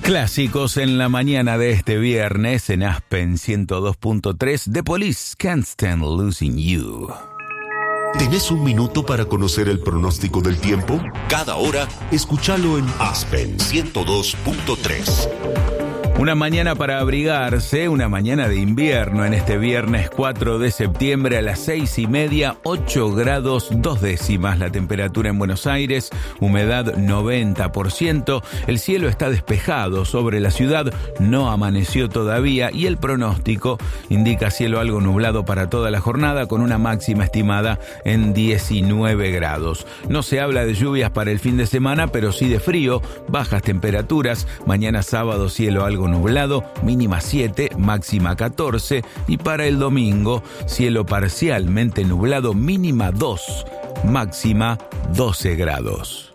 Clásicos en la mañana de este viernes en Aspen 102.3. The Police, Can't Stand Losing You. ¿Tenés un minuto para conocer el pronóstico del tiempo? Cada hora, escúchalo en Aspen 102.3. Una mañana para abrigarse, una mañana de invierno en este viernes 4 de septiembre a las 6:30, 8 grados 2 décimas la temperatura en Buenos Aires, humedad 90%, el cielo está despejado sobre la ciudad, no amaneció todavía y el pronóstico indica cielo algo nublado para toda la jornada con una máxima estimada en 19 grados. No se habla de lluvias para el fin de semana, pero sí de frío, bajas temperaturas, mañana sábado cielo algo nublado, mínima 7, máxima 14, y para el domingo, cielo parcialmente nublado, mínima 2, máxima 12 grados.